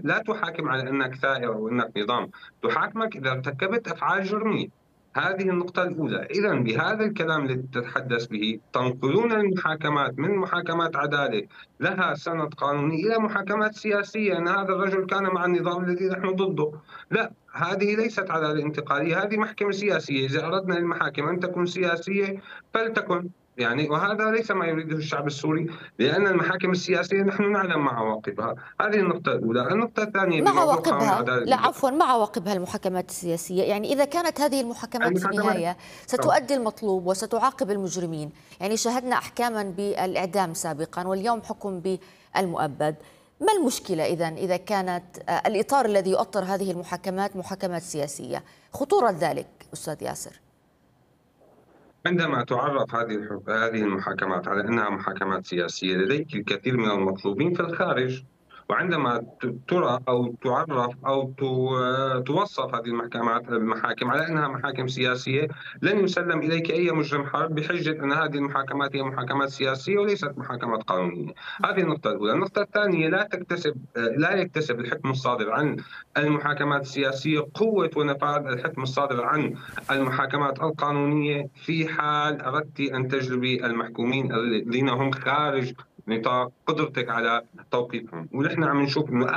لا تحاكم على أنك ثائر أو أنك نظام، تحاكمك إذا ارتكبت أفعال جرمية. هذه النقطة الأولى. إذا بهذا الكلام الذي تتحدث به تنقلون المحاكمات من محاكمات عدالة لها سند قانوني إلى محاكمات سياسية، أن هذا الرجل كان مع النظام الذي نحن ضده. لا، هذه ليست عدالة انتقالية، هذه محكمة سياسية. إذا أردنا المحاكم أن تكون سياسية فلتكن، يعني وهذا ليس ما يريده الشعب السوري، لأن المحاكم السياسية نحن نعلم ما عواقبها. هذه النقطة الأولى. النقطة الثانية مع بموضوع قانون عواقبها، العدالة لا الانتقالية. عفوا، مع عواقبها المحاكمات السياسية، يعني إذا كانت هذه المحاكمات في المحاكمات النهاية ستؤدي المطلوب وستعاقب المجرمين، يعني شاهدنا أحكاما بالإعدام سابقا واليوم حكم بالمؤبد، ما المشكلة إذا كانت الإطار الذي يؤطر هذه المحاكمات محاكمات سياسية؟ خطورة ذلك أستاذ ياسر. عندما تعرف هذه المحاكمات على أنها محاكمات سياسية لديك الكثير من المطلوبين في الخارج، وعندما ترى أو تعرف أو توصف هذه المحاكم على أنها محاكم سياسية، لن يسلم إليك أي مجرم حرب بحجة أن هذه المحاكمات هي محاكمات سياسية وليست محاكمات قانونية. هذه النقطة الأولى. النقطة الثانية، لا يكتسب الحكم الصادر عن المحاكمات السياسية قوة ونفاذ الحكم الصادر عن المحاكمات القانونية في حال أردت أن تجلبي المحكومين الذين هم خارج نطاق قدرتك على توقيفهم. ونحن عم نشوف انه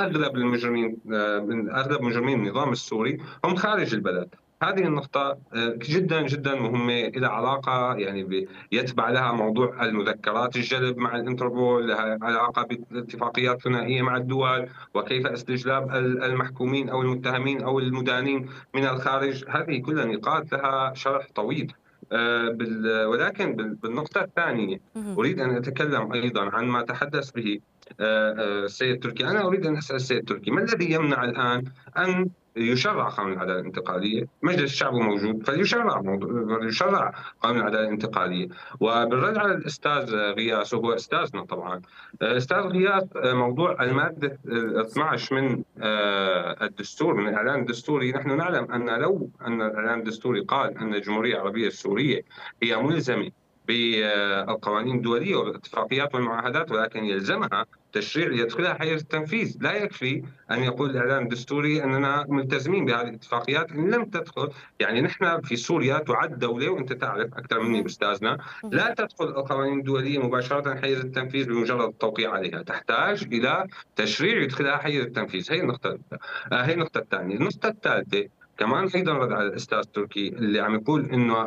اغلب مجرمين النظام السوري هم خارج البلد. هذه النقطة جدا جدا مهمة، لها علاقة يعني يتبع لها موضوع المذكرات الجلب مع الانتربول، لها علاقة باتفاقيات ثنائية مع الدول، وكيف استجلاب المحكومين أو المتهمين أو المدانين من الخارج. هذه كلها نقاط لها شرح طويل. ولكن بالنقطة الثانية أريد أن أتكلم أيضا عن ما تحدث به السيد تركي. أنا أريد أن أسأل السيد تركي، ما الذي يمنع الآن أن يشرع قانون العدالة الانتقالية؟ مجلس الشعب موجود فليشرع قانون العدالة الانتقالية. وبالرد على الأستاذ غياث، وهو أستاذنا طبعا، أستاذ غياث، موضوع المادة 12 من الدستور، من الإعلان الدستوري، نحن نعلم أن لو أن الإعلان الدستوري قال أن الجمهورية العربية السورية هي ملزمة بالقوانين الدولية والاتفاقيات والمعاهدات، ولكن يلزمها تشريع ليدخلها حيز التنفيذ. لا يكفي أن يقول الإعلان الدستوري أننا ملتزمين بهذه الاتفاقيات إن لم تدخل. يعني نحن في سوريا تعد دولة، وأنت تعرف أكثر مني أستاذنا، لا تدخل القوانين الدولية مباشرة حيز التنفيذ بمجرد التوقيع عليها، تحتاج إلى تشريع يدخلها حيز التنفيذ. هي النقطة الأولى. هي النقطة الثانية. النقطة الثالثة كمان أيضا رد على الأستاذ تركي اللي عم يقول إنه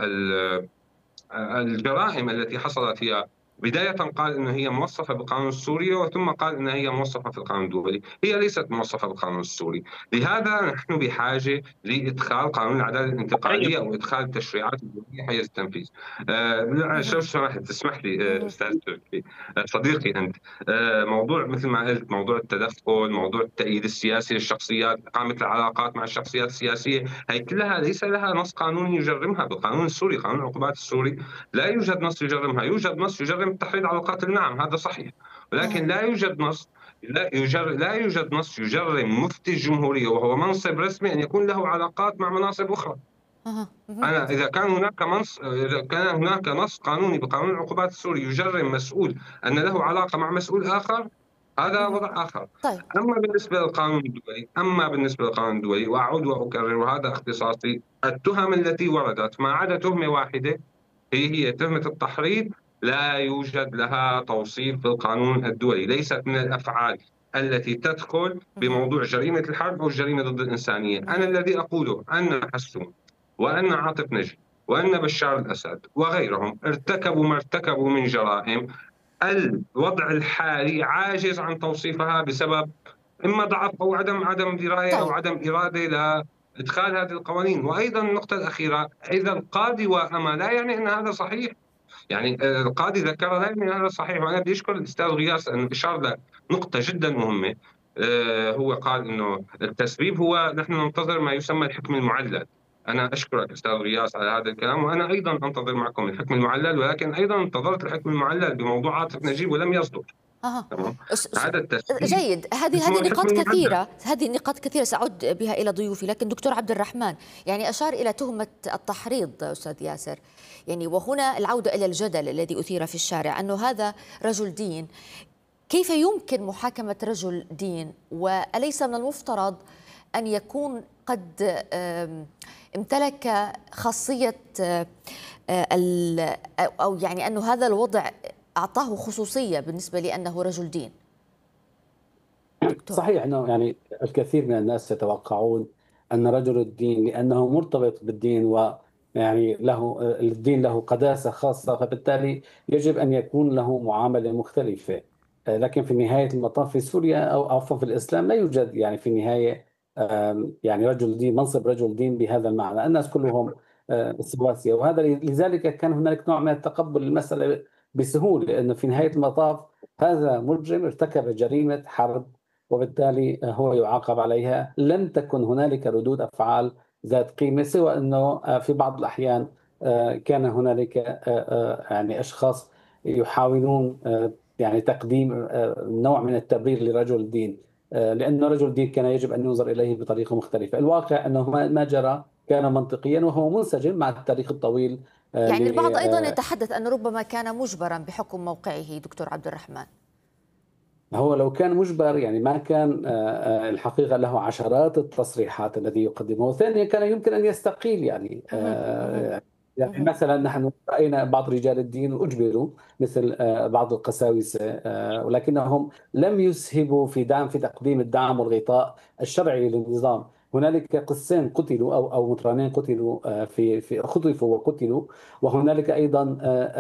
الجرائم التي حصلت هي بداية قال أنها هي موصفة بالقانون السوري، وثم قال أنها هي موصفة في القانون الدولي. هي ليست موصفة بالقانون السوري. لهذا نحن بحاجة لإدخال قانون العدالة الانتقالية أو إدخال التشريعات الدولية حيز التنفيذ. لو سمحت تسمح لي أستاذ تركي، صديقي أنت، موضوع مثل ما قلت، موضوع التدخل، موضوع التأييد السياسي للشخصيات، إقامة العلاقات مع الشخصيات السياسية، هي كلها ليس لها نص قانوني يجرمها. بالقانون السوري، قانون العقوبات السوري، لا يوجد نص يجرمها. يوجد نص يجرم التحريض على القتل، نعم هذا صحيح، ولكن لا يوجد نص يجرم مفتي الجمهورية وهو منصب رسمي أن يكون له علاقات مع مناصب أخرى. إذا كان هناك نص قانوني بقانون العقوبات السوري يجرم مسؤول أن له علاقة مع مسؤول آخر، هذا وضع آخر. طيب. أما بالنسبة للقانون الدولي، وأعود وأكرر وهذا اختصاصي، التهم التي وردت ما عدا تهمة واحدة هي تهمة التحريض، لا يوجد لها توصيف في القانون الدولي، ليست من الأفعال التي تدخل بموضوع جريمة الحرب أو الجريمة ضد الإنسانية. أنا الذي أقوله أن حسون وأن عاطف نجم وأن بشار الأسد وغيرهم ارتكبوا ما ارتكبوا من جرائم، الوضع الحالي عاجز عن توصيفها بسبب إما ضعف أو عدم دراية أو عدم إرادة لإدخال هذه القوانين. وأيضا النقطة الأخيرة، إذا القاضي وأما لا يعني أن هذا صحيح، يعني القاضي ذكر لا يعني أن هذا صحيح. وأنا بدي أشكر الأستاذ غياث أنه أشار لنقطة جدا مهمة. هو قال أنه التسبيب هو نحن ننتظر ما يسمى الحكم المعلل. أنا أشكرك أستاذ غياث على هذا الكلام، وأنا أيضا أنتظر معكم الحكم المعلل، ولكن أيضا انتظرت الحكم المعلل بموضوع عاطف نجيب ولم يصدر. هذا جيد. هذه نقاط كثيرة، هذه نقاط كثيرة سأعود بها إلى ضيوفي، لكن دكتور عبد الرحمن يعني أشار إلى تهمة التحريض أستاذ ياسر، يعني وهنا العودة إلى الجدل الذي أثير في الشارع أنه هذا رجل دين، كيف يمكن محاكمة رجل دين؟ وأليس من المفترض أن يكون قد امتلك خاصية أو يعني أنه هذا الوضع أعطاه خصوصية بالنسبة لأنه رجل دين؟ دكتور. صحيح أنه يعني الكثير من الناس يتوقعون أن رجل الدين لأنه مرتبط بالدين ويعني له الدين له قداسة خاصة، فبالتالي يجب أن يكون له معاملة مختلفة. لكن في نهاية المطاف في سوريا أو عفوا في الإسلام لا يوجد يعني في النهاية يعني رجل دين، منصب رجل دين بهذا المعنى. الناس كلهم سواسية، وهذا لذلك كان هنالك نوع من التقبل المسألة بسهولة، لأنه في نهاية المطاف هذا مجرم ارتكب جريمة حرب وبالتالي هو يعاقب عليها. لم تكن هنالك ردود أفعال ذات قيمة، سوى أنه في بعض الأحيان كان هنالك يعني أشخاص يحاولون يعني تقديم نوع من التبرير لرجل الدين، لأنه رجل الدين كان يجب أن ينظر إليه بطريقة مختلفة. الواقع أنه ما جرى كان منطقيا وهو منسجم مع التاريخ الطويل. يعني البعض أيضا يتحدث أنه ربما كان مجبرا بحكم موقعه دكتور عبد الرحمن. هو لو كان مجبر يعني ما كان الحقيقة له عشرات التصريحات الذي يقدمه. ثانيا كان يمكن أن يستقيل يعني يعني مثلا نحن رأينا بعض رجال الدين أجبروا مثل بعض القساوسة، ولكنهم لم يسهبوا في تقديم الدعم والغطاء الشرعي للنظام. هنالك قسين قتلوا أو مطرانين قتلوا في خطفوا وقتلوا، وهنالك أيضا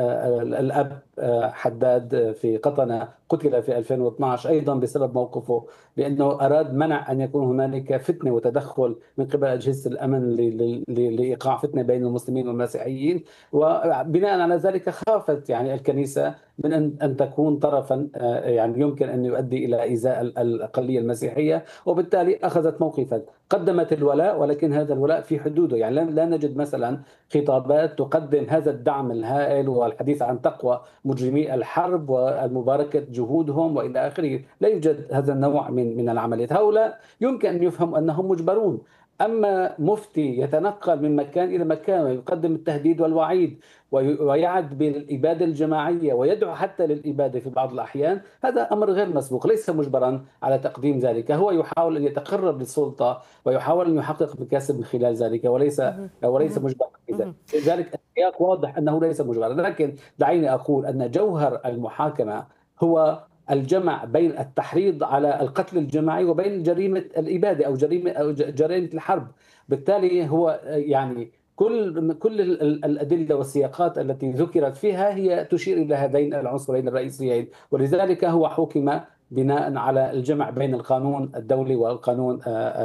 الأب حداد في قطنة قتل في 2012 أيضا بسبب موقفه، لأنه أراد منع أن يكون هنالك فتنة وتدخل من قبل أجهزة الأمن لإيقاع فتنة بين المسلمين والمسيحيين. وبناء على ذلك خافت يعني الكنيسة من أن تكون طرفا يعني يمكن أن يؤدي إلى إيذاء الأقلية المسيحية، وبالتالي أخذت موقفا، قدمت الولاء ولكن هذا الولاء في حدوده. يعني لا نجد مثلا خطابات تقدم هذا الدعم الهائل والحديث عن تقوى مجرمي الحرب والمباركة جهودهم وإلى آخره. لا يوجد هذا النوع من العمليات. هؤلاء يمكن أن يفهم أنهم مجبرون. أما مفتي يتنقل من مكان إلى مكان ويقدم التهديد والوعيد ويعد بالإبادة الجماعية ويدعو حتى للإبادة في بعض الأحيان، هذا أمر غير مسبوق، ليس مجبرا على تقديم ذلك. هو يحاول أن يتقرب للسلطة ويحاول أن يحقق مكاسب من خلال ذلك، وليس مجبرا. لذلك السياق واضح أنه ليس مجبرا. لكن دعيني أقول أن جوهر المحاكمة هو الجمع بين التحريض على القتل الجماعي وبين جريمة الإبادة أو جريمة الحرب. بالتالي هو يعني كل الأدلة والسياقات التي ذكرت فيها هي تشير إلى هذين العنصرين الرئيسيين، ولذلك هو حكم بناء على الجمع بين القانون الدولي والقانون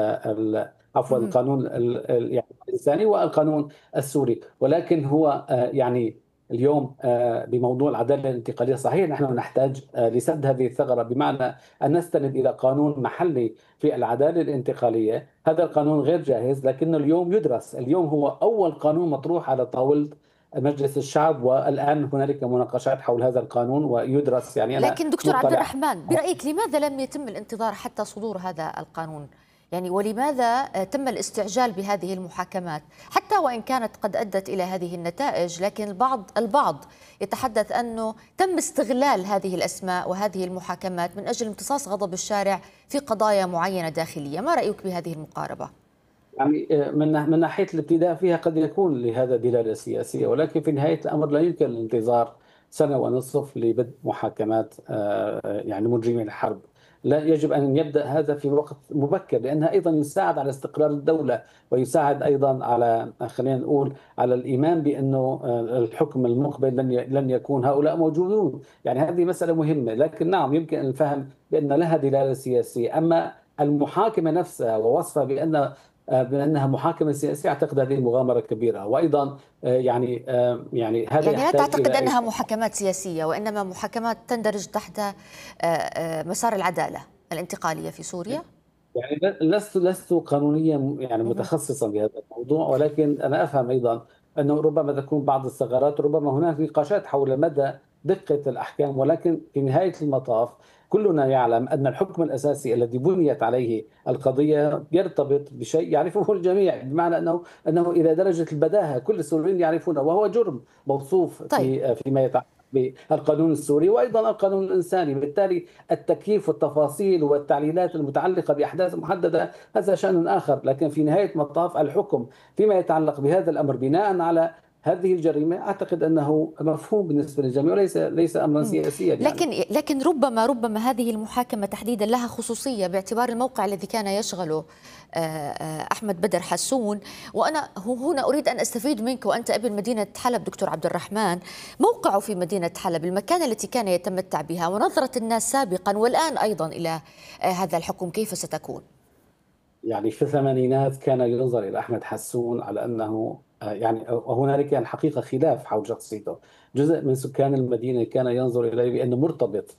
عفوا القانون يعني الإنساني والقانون السوري. ولكن هو يعني اليوم بموضوع العدالة الانتقالية صحيح نحن نحتاج لسد هذه الثغرة، بمعنى أن نستند إلى قانون محلي في العدالة الانتقالية. هذا القانون غير جاهز لكنه اليوم يدرس. اليوم هو أول قانون مطروح على طاولة مجلس الشعب، والآن هنالك مناقشات حول هذا القانون ويدرس. يعني أنا لكن دكتور عبد الرحمن، برأيك لماذا لم يتم الانتظار حتى صدور هذا القانون؟ يعني ولماذا تم الاستعجال بهذه المحاكمات حتى وإن كانت قد أدت إلى هذه النتائج؟ لكن البعض يتحدث أنه تم استغلال هذه الأسماء وهذه المحاكمات من أجل امتصاص غضب الشارع في قضايا معينة داخلية. ما رأيك بهذه المقاربة؟ يعني من ناحية الابتداء فيها قد يكون لهذا دلالة سياسية، ولكن في نهاية الأمر لا يمكن الانتظار سنة ونصف لبدء محاكمات يعني مجرمي الحرب. لا، يجب أن يبدأ هذا في وقت مبكر، لأنها أيضا يساعد على استقرار الدولة ويساعد أيضا على خلينا نقول على الإيمان بأنه الحكم المقبل لن يكون هؤلاء موجودون. يعني هذه مسألة مهمة، لكن نعم يمكن الفهم بأن لها دلالة سياسية. أما المحاكمة نفسها ووصفها بأنها محاكمة سياسية، أعتقد هذه مغامرة كبيرة. وأيضا يعني هذا يعني لا تعتقد أنها محاكمات سياسية وإنما محاكمات تندرج تحت مسار العدالة الانتقالية في سوريا؟ يعني لست قانونيا يعني متخصصا بهذا الموضوع، ولكن أنا أفهم أيضا أنه ربما تكون بعض الثغرات، ربما هناك نقاشات حول مدى دقة الأحكام. ولكن في نهاية المطاف كلنا يعلم أن الحكم الأساسي الذي بنيت عليه القضية يرتبط بشيء يعرفه الجميع، بمعنى أنه إلى درجة البداهة كل السوريين يعرفونه، وهو جرم موصوف فيما يتعلق بالقانون السوري وأيضا القانون الإنساني. بالتالي التكييف والتفاصيل والتعليلات المتعلقة بأحداث محددة هذا شأن آخر، لكن في نهاية المطاف الحكم فيما يتعلق بهذا الأمر بناء على هذه الجريمة أعتقد أنه مفهوم بالنسبة للجميع وليس أمرا سياسيا يعني. لكن ربما هذه المحاكمة تحديدا لها خصوصية باعتبار الموقع الذي كان يشغله أحمد بدر حسون. وأنا هنا أريد أن أستفيد منك وأنت ابن مدينة حلب دكتور عبد الرحمن. موقعه في مدينة حلب، المكانة التي كان يتمتع بها، ونظرة الناس سابقا والآن أيضا إلى هذا الحكم كيف ستكون؟ يعني في الثمانينات كان ينظر إلى أحمد حسون على أنه يعني هنالك الحقيقة خلاف حول شخصيته. جزء من سكان المدينة كان ينظر إليه بأنه مرتبط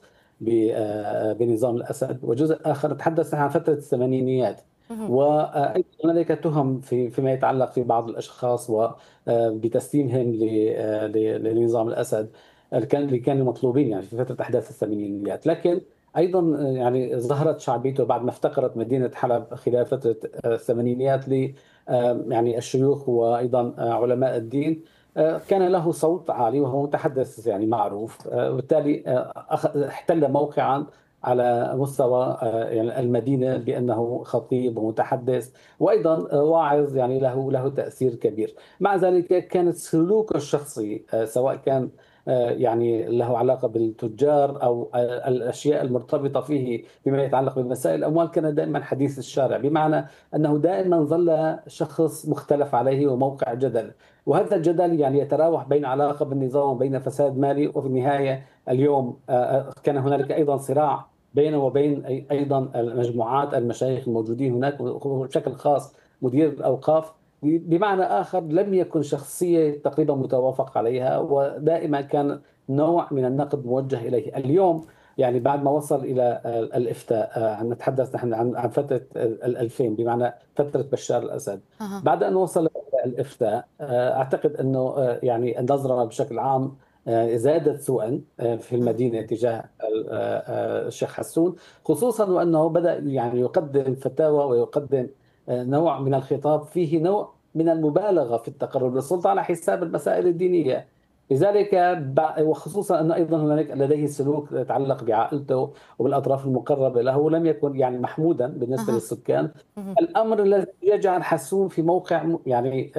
بنظام الأسد، وجزء آخر تحدث عن فترة الثمانينيات. وأيضا هنالك تهم فيما يتعلق في بعض الأشخاص وبتسليمهم لنظام الأسد اللي كانوا مطلوبين يعني في فترة أحداث الثمانينيات. لكن ايضا يعني ظهرت شعبيته بعد ما افتقرت مدينه حلب خلال فتره الثمانينيات ل يعني الشيوخ وايضا علماء الدين. كان له صوت عالي وهو متحدث يعني معروف، وبالتالي احتل موقعا على مستوى يعني المدينه بانه خطيب ومتحدث وايضا واعظ، يعني له تاثير كبير. مع ذلك كانت سلوكه الشخصي سواء كان يعني له علاقة بالتجار أو الأشياء المرتبطة فيه بما يتعلق بمسائل الأموال كان دائما حديث الشارع، بمعنى أنه دائما ظل شخص مختلف عليه وموقع جدل. وهذا الجدل يعني يتراوح بين علاقة بالنظام وبين فساد مالي. وفي النهاية اليوم كان هنالك أيضا صراع بينه وبين أيضا المجموعات المشايخ الموجودين هناك، وبشكل خاص مدير الأوقاف. بمعنى آخر لم يكن شخصية تقريبا متوافق عليها، ودائما كان نوع من النقد موجه إليه. اليوم يعني بعد ما وصل إلى الإفتاء، نتحدث نحن عن فترة 2000 بمعنى فترة بشار الأسد. بعد أن وصل إلى الإفتاء أعتقد أنه يعني النظرة بشكل عام زادت سوءا في المدينة تجاه الشيخ حسون، خصوصا وأنه بدأ يعني يقدم فتاوى ويقدم نوع من الخطاب فيه نوع من المبالغة في التقرب للسلطة على حساب المسائل الدينية. لذلك وخصوصا أن أيضا هناك لديه سلوك يتعلق بعائلته وبالأطراف المقربة له لم يكن يعني محمودا بالنسبة للسكان. الأمر الذي يجعل حسون في موقع يعني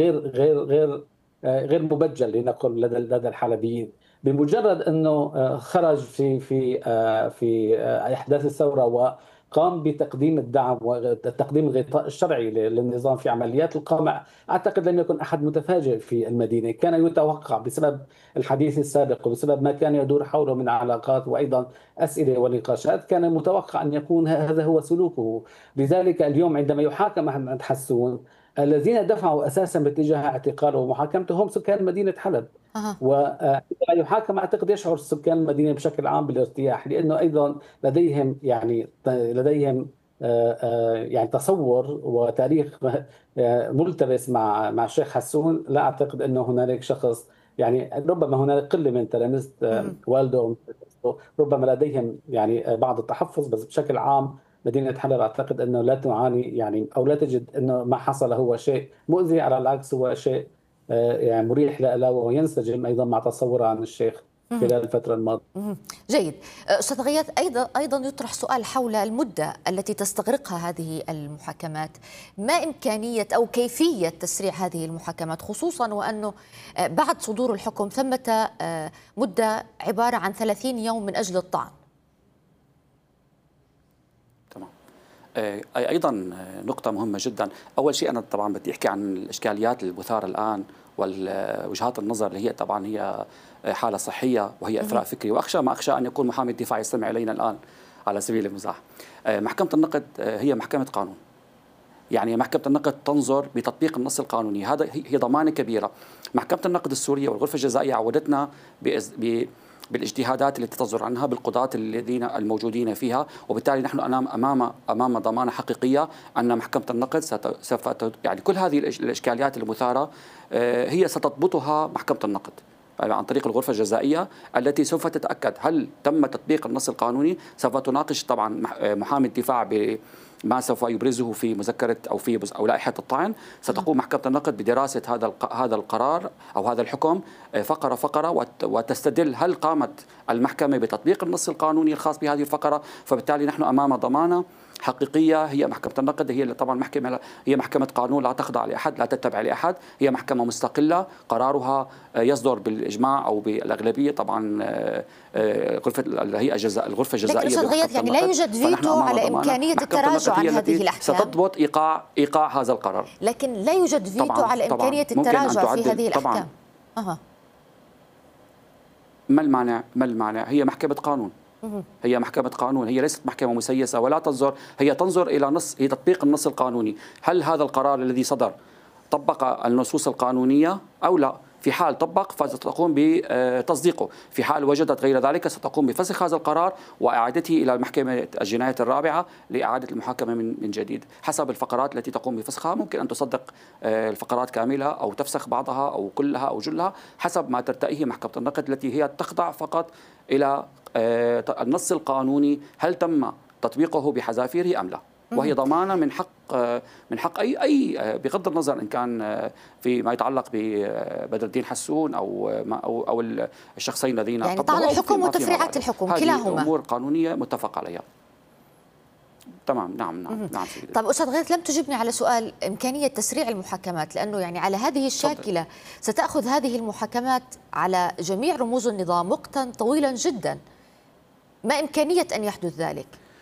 غير مبجل لنقل لدى الحلبيين. بمجرد أنه خرج في أحداث الثورة وقام بتقديم الدعم وتقديم الغطاء الشرعي للنظام في عمليات القمع، أعتقد لم يكن أحد متفاجئ في المدينة. كان يتوقع بسبب الحديث السابق وبسبب ما كان يدور حوله من علاقات وأيضا أسئلة ونقاشات، كان متوقع أن يكون هذا هو سلوكه. لذلك اليوم عندما يحاكم أحمد حسون، الذين دفعوا أساسا باتجاه اعتقاله ومحاكمته هم سكان مدينة حلب. وعندما يحاكم أعتقد يشعر سكان المدينة بشكل عام بالارتياح، لأنه أيضا لديهم يعني تصور وتاريخ ملتبس مع الشيخ حسون. لا أعتقد أنه هنالك شخص يعني ربما هنالك قلة من تلاميذ والده ربما لديهم يعني بعض التحفظ، بس بشكل عام مدينة حلب أعتقد أنه لا تعاني يعني أو لا تجد أنه ما حصل هو شيء مؤذي، على العكس هو شيء يعني مريح له وينسجم أيضا مع تصوره عن الشيخ خلال الفترة الماضية. جيد. أستاذ غياث، أيضا يطرح سؤال حول المدة التي تستغرقها هذه المحاكمات. ما إمكانية أو كيفية تسريع هذه المحاكمات، خصوصا وأنه بعد صدور الحكم ثمة مدة عبارة عن 30 يوم من أجل الطعن؟ تمام. أيضا نقطة مهمة جدا. أول شيء أنا طبعا بدي أحكي عن الإشكاليات المثارة الآن والوجهات النظر اللي هي طبعا هي حالة صحية وهي إثراء فكري، وأخشى ما أخشى أن يكون محامي الدفاع يستمع إلينا الآن على سبيل المزاح. محكمة النقد هي محكمة قانون، يعني محكمة النقد تنظر بتطبيق النص القانوني، هذا هي ضمانة كبيرة. محكمة النقد السورية والغرفة الجزائية عودتنا بالاجتهادات التي تصدر عنها بالقضاة الذين الموجودين فيها، وبالتالي نحن أمام ضمانة حقيقية أن محكمة النقد سوف يعني كل هذه الإشكاليات المثارة هي ستضبطها محكمة النقد. عن طريق الغرفة الجزائية التي سوف تتأكد هل تم تطبيق النص القانوني. سوف تناقش طبعا محامي الدفاع ما سوف يبرزه في مذكرة أو لائحة الطعن. ستقوم محكمة النقد بدراسة هذا القرار أو هذا الحكم فقرة فقرة، وتستدل هل قامت المحكمة بتطبيق النص القانوني الخاص بهذه الفقرة. فبالتالي نحن أمام ضمانة حقيقية. هي محكمة النقد هي طبعا هي محكمة قانون، لا تخضع لأحد، لا تتبع لأحد، هي محكمة مستقلة، قرارها يصدر بالإجماع أو بالأغلبية. طبعا الغرفة الجزائية. لكن أستاذ غياث يعني لا يوجد فيتو على إمكانية التراجع عن هذه الأحكام. ستضبط إيقاع هذا القرار. لكن لا يوجد فيتو على إمكانية التراجع في هذه الأحكام. ما المانع؟ هي محكمة قانون. هي محكمة قانون، هي ليست محكمة مسيسة ولا هي تنظر إلى هي تطبيق النص القانوني. هل هذا القرار الذي صدر طبق النصوص القانونية أو لا؟ في حال طبق فستقوم بتصديقه، في حال وجدت غير ذلك ستقوم بفسخ هذا القرار وإعادته إلى المحكمة الجناية الرابعة لإعادة المحاكمة من جديد حسب الفقرات التي تقوم بفسخها. ممكن أن تصدق الفقرات كاملة أو تفسخ بعضها أو كلها أو جلها حسب ما ترتئيه محكمة النقد، التي هي تخضع فقط إلى النص القانوني هل تم تطبيقه بحذافيره أم لا. وهي ضمانة من حق أي بغض النظر إن كان فيما يتعلق ببدر الدين حسون أو الشخصين الذين يعني طعن الحكم وتفريعات الحكم كلاهما هذه أمور قانونية متفق عليها. تمام. نعم سيدي. طب أستاذ غيث، لم تجبني على سؤال إمكانية تسريع المحاكمات، لأنه يعني على هذه الشاكلة ستأخذ هذه المحاكمات على جميع رموز النظام وقتا طويلا جدا. ما إمكانية أن يحدث ذلك؟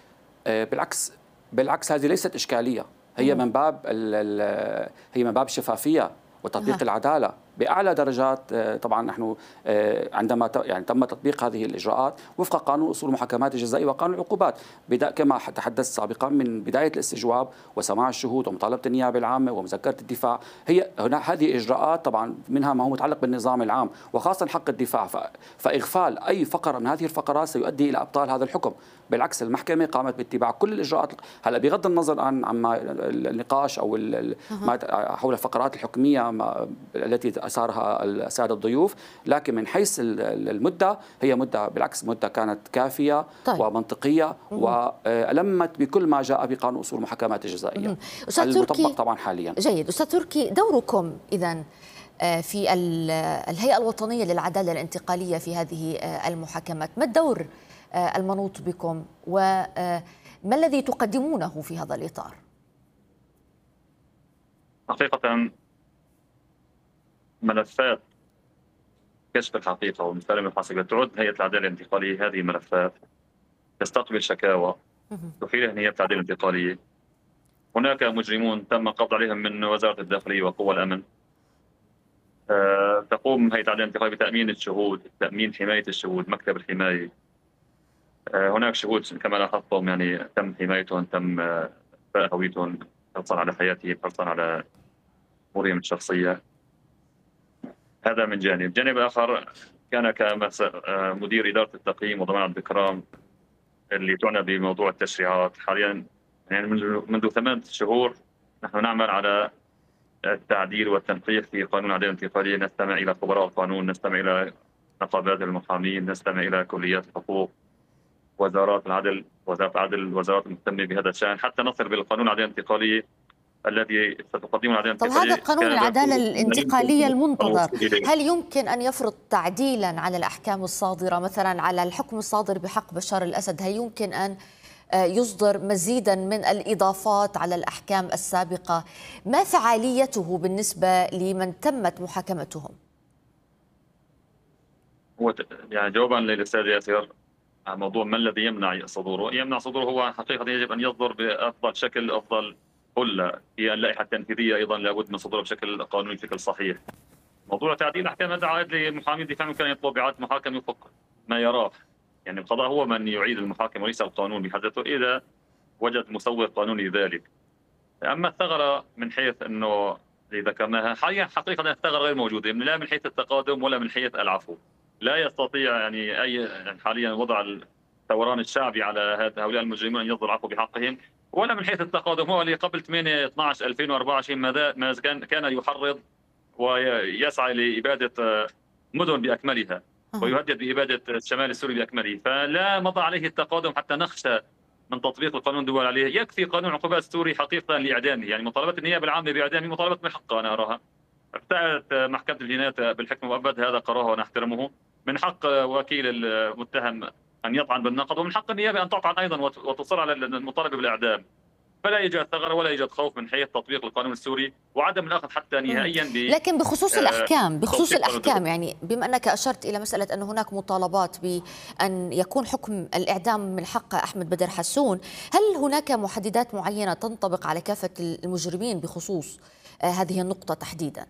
بالعكس هذه ليست إشكالية، هي من باب الشفافية وتطبيق العدالة بأعلى درجات. طبعا نحن عندما تم تطبيق هذه الإجراءات وفق قانون أصول المحاكمات الجزائية وقانون العقوبات كما تحدثت سابقا من بداية الاستجواب وسماع الشهود ومطالبة النيابة العامة ومذكرة الدفاع، هذه إجراءات طبعا منها ما هو متعلق بالنظام العام وخاصة حق الدفاع. فإغفال أي فقرة من هذه الفقرات سيؤدي إلى إبطال هذا الحكم. بالعكس المحكمة قامت باتباع كل الإجراءات. هلا بغض النظر عن النقاش أو حول الفقرات الحكمية التي أثارها السادة الضيوف، لكن من حيث المدة هي بالعكس مدة كانت كافية ومنطقية وألمت بكل ما جاء بقانون أصول المحاكمات الجزائية المطبق طبعا حاليا. جيد. أستاذ تركي، دوركم إذن في الهيئة الوطنية للعدالة الانتقالية في هذه المحاكمات، ما الدور المنوط بكم وما الذي تقدمونه في هذا الإطار؟ حقيقة ملفات كشف الحقيقة والمسالمة الحاسبة تعد هيئة العدالة الانتقالية هذه الملفات، تستقبل شكاوى تحيلها هيئة العدالة الانتقالية. هناك مجرمون تم القبض عليهم من وزارة الداخلية وقوى الأمن. تقوم هيئة العدالة الانتقالية بتأمين الشهود، تأمين حماية الشهود، مكتب الحماية. هناك شهود كما لاحظتم يعني تم حمايتهم، تم إخفاء هويتهم حرصا على حياتهم، حرصا على أمورهم الشخصية. هذا من جانب. جانب آخر كان كمدير إدارة التقييم وضمان الذكرام اللي تعنى بموضوع التشريعات حاليا، يعني منذ 8 شهور نحن نعمل على التعديل والتنقيح في قانون العدالة الانتقالية. نستمع إلى خبراء القانون، نستمع إلى نقابات المحامين، نستمع إلى كليات الحقوق، وزارات العدل، الوزارات المهتمة بهذا الشأن حتى نصل بالقانون العدالة الانتقالية الذي ستقدمه العدالة الانتقالية. طب هذا قانون العدالة الانتقالية المنتظر هل يمكن أن يفرض تعديلا على الأحكام الصادرة، مثلا على الحكم الصادر بحق بشار الأسد؟ هل يمكن أن يصدر مزيدا من الإضافات على الأحكام السابقة؟ ما فعاليته بالنسبة لمن تمت محاكمتهم؟ يعني جوابا للأستاذ ياسر عن موضوع ما الذي يمنع صدوره. يمنع صدوره هو حقيقة يجب أن يصدر بأفضل شكل، أفضل كلها. هي اللائحة التنفيذية أيضا لابد من صدورها بشكل قانوني بشكل صحيح. موضوع تعديل الأحكام هذا عائد لمحامي الدفاع، ممكن يطلب إعادة محاكمة وفق ما يراه. يعني القضاء هو من يعيد المحاكمة وليس القانون بحد ذاته إذا وجد مسوغ قانوني لذلك. أما الثغرة من حيث أنه اللي ذكرناها حاليا حقيقة الثغرة غير موجودة، لا من حيث التقادم ولا من حيث العفو. لا يستطيع يعني أي حاليا وضع الثوران الشعبي على هؤلاء المجرمين أن يصدر العفو بحقهم، ولا من حيث التقادم. هو اللي قبل 8/12/2024 ما كان يحرض ويسعى لإبادة مدن باكملها ويهدد باباده الشمال السوري باكمله، فلا مضى عليه التقادم حتى نخشى من تطبيق القانون الدول عليه. يكفي قانون العقوبات السوري حقيقه لاعدامه، يعني مطالبه النيابه العامه باعدامه مطالبه من حقها انا اراها. ابتعدت محكمه الجنايات بالحكم المؤبد، هذا قراره ونحترمه. من حق وكيل المتهم ان يطعن بالنقض، ومن حق النيابه ان تطعن ايضا وتصر على المطالبه بالاعدام. فلا يوجد ثغره ولا يوجد خوف من حيث تطبيق القانون السوري وعدم الاخذ حتى نهائيا لكن بخصوص الاحكام يعني بما انك اشرت الى مساله ان هناك مطالبات بان يكون حكم الاعدام من حق احمد بدر حسون، هل هناك محددات معينه تنطبق على كافه المجرمين بخصوص هذه النقطه تحديدا؟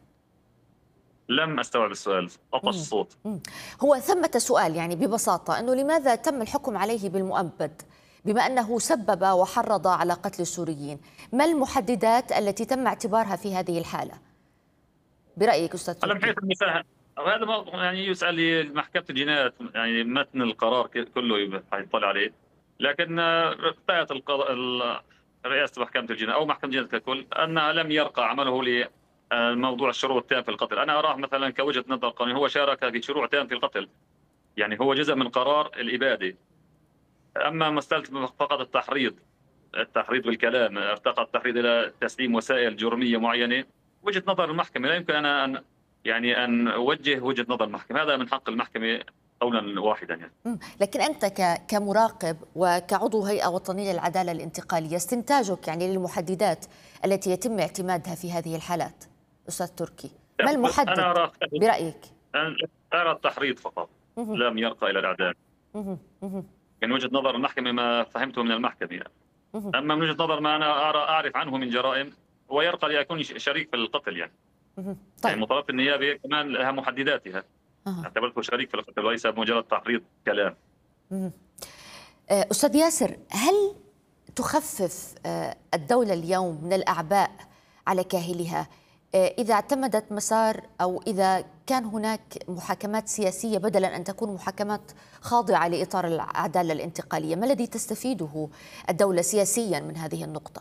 لم استوعب السؤال، طفش الصوت. هو ثمة سؤال يعني ببساطه انه لماذا تم الحكم عليه بالمؤبد بما أنه سبب وحرض على قتل السوريين؟ ما المحددات التي تم اعتبارها في هذه الحالة برأيك أستاذ تركي؟ من حيث المساهمة هذا يعني يسأل محكمة الجنايات، يعني متن القرار كله يطلع عليه، لكن ابتعدت رئاسة محكمة الجنايات أو محكمة الجنايات ككل أنها لم يرقى عمله لموضوع الشروع التام في القتل. أنا أراه مثلا كوجهة نظر قانوني، هو شارك في شروع تام في القتل، يعني هو جزء من قرار الإبادة. أما مسألة فقط التحريض بالكلام، ارتقى التحريض إلى تسليم وسائل جرمية معينة، وجهة نظر المحكمة، لا يمكن أنا أن أوجه وجهة نظر المحكمة، هذا من حق المحكمة قولا واحدا يعني. لكن أنت كمراقب وكعضو هيئة وطنية للعدالة الانتقالية، استنتاجك يعني للمحددات التي يتم اعتمادها في هذه الحالات أستاذ تركي، ما المحدد أنا برأيك؟ أرى التحريض فقط، لم يرقى إلى الإعدام. من وجهة نظر المحكمة ما فهمته من المحكمة يعني. أما من وجهة نظر ما أنا أعرف عنه من جرائم، هو يرقى ليكون شريك في القتل يعني. طيب. يعني مطالبة النيابة كمان لها محدداتها. اعتبرته شريك في القتل وليس مجرد تحريض كلام. أستاذ ياسر، هل تخفف الدولة اليوم من الأعباء على كاهلها إذا اعتمدت مسار أو إذا كان هناك محاكمات سياسية بدلا أن تكون محاكمات خاضعة لإطار العدالة الانتقالية؟ ما الذي تستفيده الدولة سياسيا من هذه النقطة؟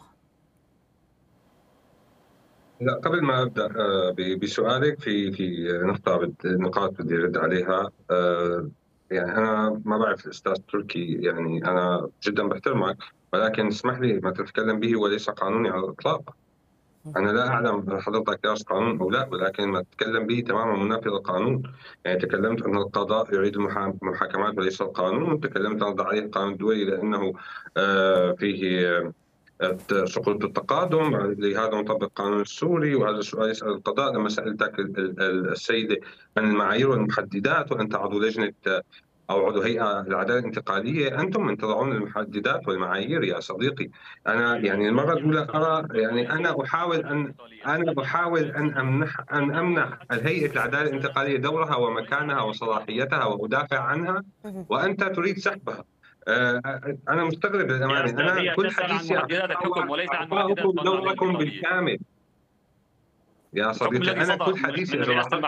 لا، قبل ما ابدا بسؤالك في نقاط بدي ارد عليها. يعني انا ما بعرف الاستاذ تركي، يعني انا جدا بحترمك، ولكن اسمح لي ما تتكلم به وليس قانوني على الاطلاق. أنا لا أعلم حضرتك درس قانون أو لا، ولكن ما تتكلم به تماما منافي للقانون. يعني تكلمت أن القضاء يريد المحاكمات وليس القانون، وتكلمت أن ضع عليه القانون الدولي لأنه فيه سقوط التقادم، لهذا نطبق القانون السوري. وهذا السؤال يسأل القضاء. لما سألتك السيدة عن المعايير والمحددات، وأنت عضو لجنة أو عضو هيئة العدالة الانتقالية، أنتم من تضعون المحددات والمعايير يا صديقي. أنا يعني المرة الأولى أرى، يعني أنا أحاول أن أمنح الهيئة العدالة الانتقالية دورها ومكانها وصلاحيتها وأدافع عنها، وأنت تريد سحبها. أنا مستغرب للأمانة. أنا كل حديثي أعطاكم دوركم بالكامل يا صديقي. أنا كل حديثي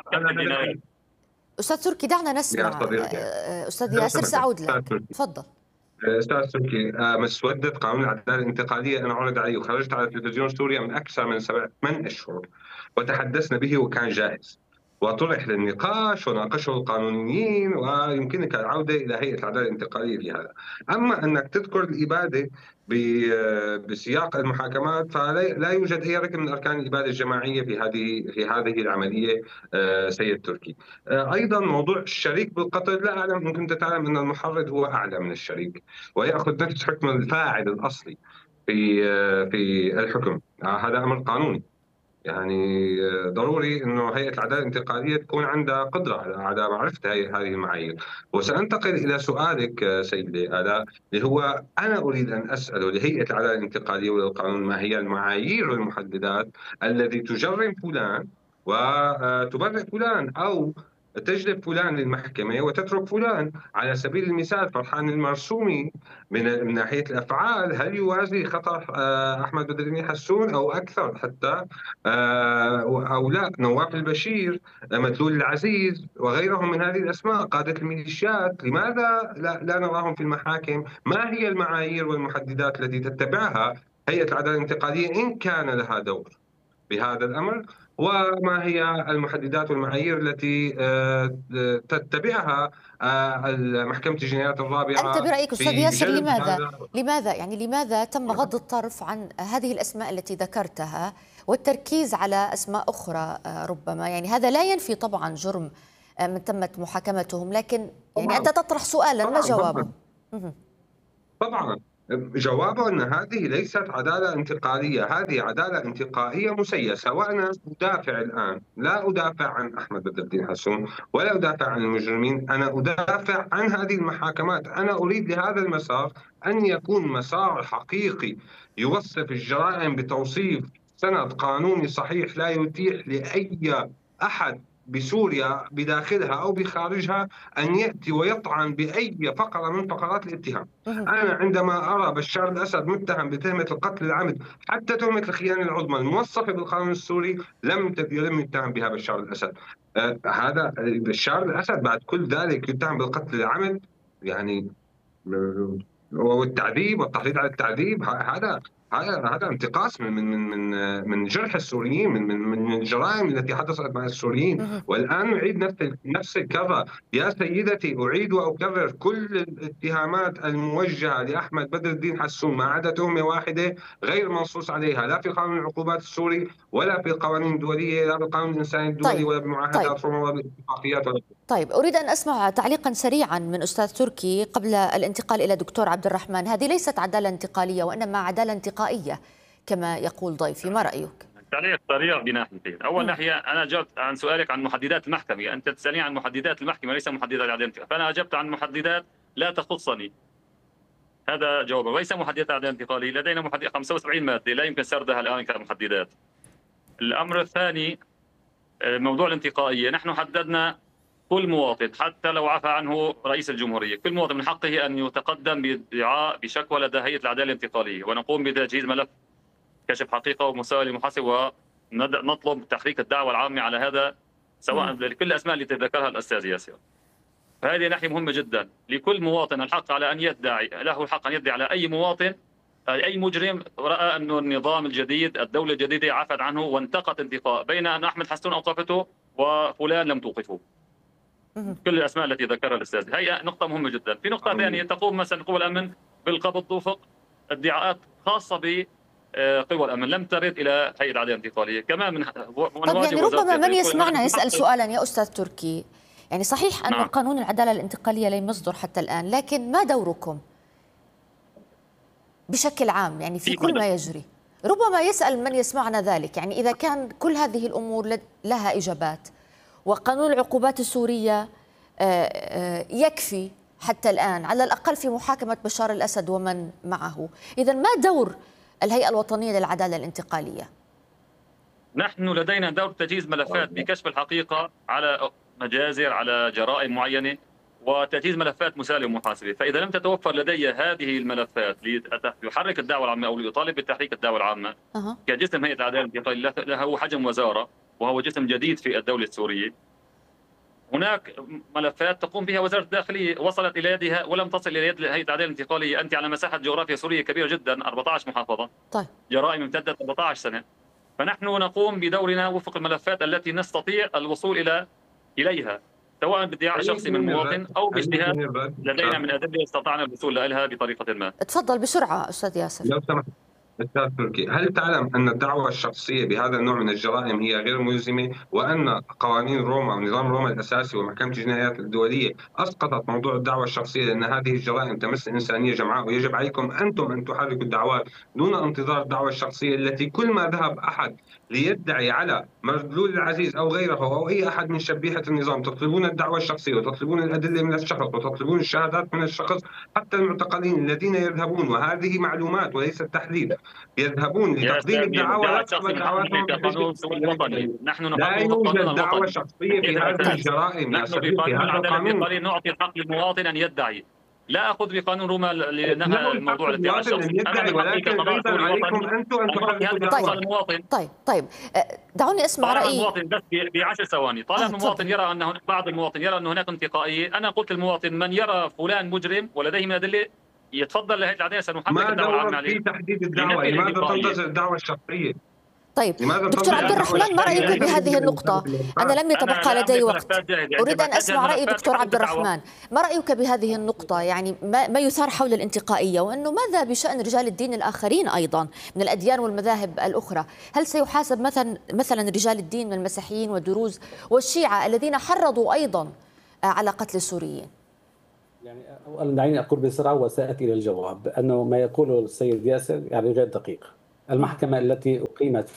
أستاذ تركي دعنا نسمع. أستاذ ياسر سأعود لك، تفضل. أستاذ تركي، مسودة قانون العدالة الانتقالية أنا عرض علي وخرجت على تلفزيون سوريا من أكثر من 8 أشهر، وتحدثنا به وكان جاهز وطرح للنقاش وناقشه القانونيين، ويمكنك العودة إلى هيئة العدالة الانتقالية في هذا. أما أنك تذكر الإبادة بسياق المحاكمات، فلا يوجد أي ركن من أركان الإبادة الجماعية في هذه العملية سيد تركي. أيضا موضوع الشريك بالقتل، لا أعلم إن كنت تعلم أن المحرض هو أعلى من الشريك ويأخذ نفس حكم الفاعل الأصلي في الحكم. هذا أمر قانوني. يعني ضروري انه هيئه العداله الانتقاليه تكون عندها قدره على معرفه هذه المعايير. وسانتقل الى سؤالك سيدي آلاء، اللي هو انا اريد ان اساله لهيئه العداله الانتقاليه وللقانون: ما هي المعايير والمحددات التي تجرم فلان وتبرئ فلان، او تجلب فلان للمحكمة وتترك فلان؟ على سبيل المثال فرحان المرسومي من ناحية الأفعال هل يوازي خطر أحمد بدر حسون أو أكثر حتى، أو لا؟ نواف البشير، مدلول العزيز وغيرهم من هذه الأسماء قادة الميليشيات، لماذا لا نراهم في المحاكم؟ ما هي المعايير والمحددات التي تتبعها هيئة العدالة الانتقالية إن كان لها دور؟ بهذا الأمر، وما هي المحددات والمعايير التي تتبعها محكمة الجنايات الرابعة أنت برأيك أستاذ في ياسر جلب لماذا تم غض الطرف عن هذه الأسماء التي ذكرتها والتركيز على أسماء أخرى ربما؟ يعني هذا لا ينفي طبعا جرم من تمت محاكمتهم، لكن يعني أنت تطرح سؤالا، ما جوابه؟ طبعا جوابه أن هذه ليست عدالة انتقالية، هذه عدالة انتقائية مسيسة. وأنا أدافع الآن، لا أدافع عن أحمد بدر الدين حسون ولا أدافع عن المجرمين، أنا أدافع عن هذه المحاكمات. أنا أريد لهذا المسار أن يكون مسار حقيقي يوصف الجرائم بتوصيف سند قانوني صحيح لا يتيح لأي أحد بسوريا بداخلها أو بخارجها أن يأتي ويطعن بأي فقرة من فقرات الاتهام. أنا عندما أرى بشار الأسد متهم بتهمة القتل العمد، حتى تهمة الخيانة العظمى الموصفة بالقانون السوري لم يتهم بها بشار الأسد. هذا بشار الأسد بعد كل ذلك يتهم بالقتل العمد، يعني والتعذيب والتحريض على التعذيب. هذا انتقاص من جرح السوريين، من الجرائم التي حدثت مع السوريين. والان نعيد نفس الكرة. يا سيدتي، اعيد واكرر، كل الاتهامات الموجهه لاحمد بدر الدين حسون ما عدا تهمه واحده غير منصوص عليها لا في قانون العقوبات السوري ولا في القوانين الدوليه، لا بالقانون الانساني الدولي ولا بمعاهدات روما ولا باتفاقيات ولا. طيب، أريد أن أسمع تعليقا سريعا من أستاذ تركي قبل الانتقال إلى دكتور عبد الرحمن. هذه ليست عدالة انتقالية وإنما عدالة انتقائية كما يقول ضيفي، ما رأيك؟ تعليق سريع بناحيتين. أول ناحية، أنا أجبت عن سؤالك عن محددات المحكمة، أنت تسألني عن محددات المحكمة ليس محددات العدالة الانتقالية، فأنا أجبت عن محددات لا تخصني، هذا جوابه، وليس محددات العدالة الانتقالية. لدينا محددات 75 مادة لا يمكن سردها الآن كمحددات. الأمر الثاني، موضوع الانتقائية، نحن حددنا كل مواطن حتى لو عفى عنه رئيس الجمهورية، كل مواطن من حقه أن يتقدم بادعاء بشكوى لدى هيئة العدالة الانتقالية، ونقوم بتجهيز ملف كشف حقيقة ومساءلة للمحاسب، ونطلب تحريك الدعوة العامة على هذا سواء لكل الأسماء التي ذكرها الأستاذ ياسر. فهذه ناحية مهمة جدا. لكل مواطن الحق على أن يدعي، له الحق أن يدعي على أي مواطن، أي مجرم رأى أنه النظام الجديد، الدولة الجديدة عفت عنه وانتقت انتقاء، بين أن أحمد حسون أوقفته وفلان لم توقفه. كل الأسماء التي ذكرها الأستاذ، هي نقطة مهمة جدا. في نقطة ثانية، تقوم مثلا قوى الأمن بالقبض وفق ادعاءات خاصة بقوى الأمن لم ترد إلى هيئة العدالة الانتقالية كمان من طب يعني ربما من يسمعنا يسأل سؤالا يا أستاذ تركي، يعني صحيح أن قانون العدالة الانتقالية لم يصدر حتى الآن، لكن ما دوركم بشكل عام يعني في كل ما يجري؟ ربما يسأل من يسمعنا ذلك، يعني إذا كان كل هذه الأمور لها إجابات وقانون العقوبات السورية يكفي حتى الآن على الأقل في محاكمة بشار الأسد ومن معه، إذا ما دور الهيئة الوطنية للعدالة الانتقالية؟ نحن لدينا دور تجهيز ملفات بكشف الحقيقة على مجازر، على جرائم معينة، وتجهيز ملفات مساءلة ومحاسبة. فإذا لم تتوفر لدي هذه الملفات ليحرك الدعوة العامة أو ليطالب بتحريك الدعوة العامة كجسم هيئة العدالة الانتقالية له حجم وزارة وهو جسم جديد في الدولة السورية، هناك ملفات تقوم بها وزارة الداخلية وصلت إلى يدها ولم تصل إلى يد هيئة العدالة الانتقالية. أنت على مساحة جغرافيا سورية كبيرة جدا، 14 محافظة، طيب. جرائم امتدت 14 سنة. فنحن نقوم بدورنا وفق الملفات التي نستطيع الوصول إليها سواء بادعاء شخصي من مواطن أو باجتهاد لدينا من أدلة استطعنا الوصول إليها بطريقة ما. تفضل بسرعة أستاذ ياسر. لو سمحت أستاذ تركي، هل تعلم أن الدعوة الشخصية بهذا النوع من الجرائم هي غير ملزمة، وأن قوانين روما ونظام روما الأساسي ومحكمة الجنايات الدولية أسقطت موضوع الدعوة الشخصية لأن هذه الجرائم تمس إنسانية جمعاء، ويجب عليكم أنتم أن تحركوا الدعوات دون انتظار الدعوة الشخصية التي كل ما ذهب أحد ليدعي على مدلول العزيز أو غيره أو أي أحد من شبيحة النظام تطلبون الدعوة الشخصية وتطلبون الأدلة من الشخص وتطلبون الشهادات من الشخص، حتى المعتقلين الذين يذهبون، وهذه معلومات وليس تحليل، يذهبون لتقديم الدعوة نحن لا يوجد دعوة شخصية في هذه الجرائم. نحن بقانون العدالة الانتقالية نعطي الحق للمواطن أن يدعي، لا أخذ بقانون روما لنهى الموضوع الادعاء الشخصي. طيب دعوني أسمع رأيي المواطن بس ب10 ثواني. طالما المواطن يرى أن بعض المواطن يرى أن هناك انتقائية، أنا قلت المواطن من يرى فلان مجرم ولديه من أدلة يتفضل لهيئة العدالة، سنحرك الدعوة العامة عليه. في تحديد الدعوة، لماذا تنتظر الدعوة الشخصية؟ طيب دكتور عبد الرحمن، ما رأيك بهذه النقطة؟ أنا لم يتبقى لدي وقت، أريد أن أسمع رأي دكتور عبد الرحمن. ما رأيك بهذه النقطة؟ يعني ما يثار حول الانتقائية، وأنه ماذا بشأن رجال الدين الآخرين أيضا من الأديان والمذاهب الأخرى؟ هل سيحاسب مثلا رجال الدين من المسيحيين والدروز والشيعة الذين حرضوا أيضا على قتل السوريين؟ يعني أولا دعيني أقول بسرعة وسأتي إلى الجواب، أنه ما يقوله السيد ياسر يعني غير دقيق. المحكمة التي أقيمت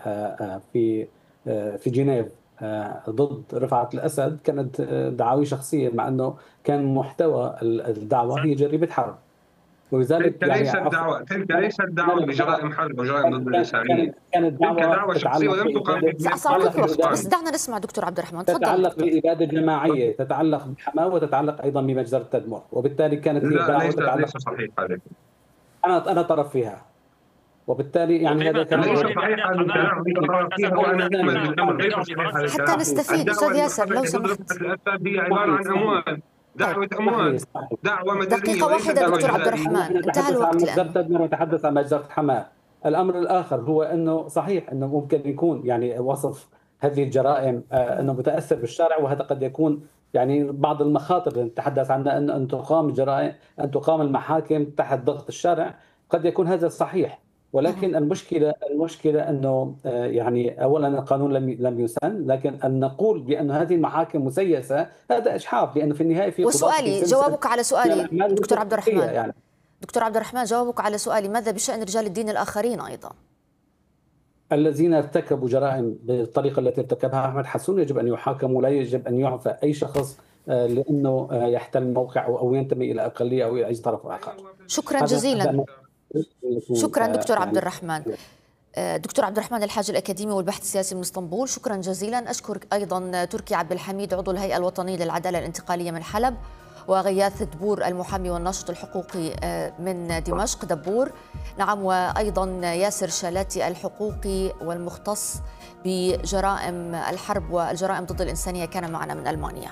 في جنيف ضد رفعت الأسد كانت دعاوي شخصية، مع أنه كان محتوى الدعوة هي جريمة حرب، ولذلك تلك ليست دعوة بجرائم حرب وجرائم ضد الإنسانية، كانت دعوة شخصية ولم تقام بس دعنا نسمع دكتور عبد الرحمن، تفضل. تتعلق بإبادة جماعية، تتعلق بحماة، وتتعلق أيضا بمجزرة تدمر، وبالتالي كانت هي دعوة ليس صحيح هذا. أنا طرف فيها، وبالتالي يعني هذا كان ليس صحيح هذا الكلام، فيها وأنا أحمل بالأمر ليس صحيح هذا الكلام. حتى نستفيد أستاذ ياسر لو سمحت. الأسد هي عبارة عن أموال، دعوة أموال، دعوة مدنية. دقيقة واحدة دكتور عبد الرحمن، انتهى الوقت الآن. نتحدث عن مجزرة حماة. الأمر الآخر هو أنه صحيح أنه ممكن يكون يعني وصف هذه الجرائم أنه متأثر بالشارع، وهذا قد يكون يعني بعض المخاطر اللي نتحدث عنها أن تقام الجرائم، أن تقام المحاكم تحت ضغط الشارع، قد يكون هذا صحيح. ولكن المشكلة أنه يعني أولا القانون لم يسن، لكن أن نقول بأن هذه المحاكم مسيسة هذا إجحاف، لأنه في النهاية في وسؤالي جوابك على سؤالي دكتور عبد الرحمن يعني. دكتور عبد الرحمن، جوابك على سؤالي، ماذا بشأن رجال الدين الآخرين أيضا الذين ارتكبوا جرائم بالطريقة التي ارتكبها أحمد حسون؟ يجب أن يحاكموا، لا يجب أن يعفى أي شخص لأنه يحتل موقع أو ينتمي إلى أقلية أو إلى أي طرف آخر. شكرا جزيلا. شكرا دكتور عبد الرحمن. دكتور عبد الرحمن الحاج الأكاديمي والبحث السياسي من اسطنبول، شكرا جزيلا. أشكر أيضا تركي عبد الحميد عضو الهيئة الوطنية للعدالة الانتقالية من حلب، وغياث دبور المحامي والناشط الحقوقي من دمشق دبور، نعم، وأيضا ياسر شالاتي الحقوقي والمختص بجرائم الحرب والجرائم ضد الإنسانية كان معنا من ألمانيا.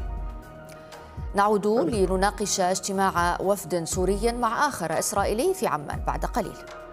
نعود لنناقش اجتماع وفد سوري مع آخر إسرائيلي في عمان بعد قليل.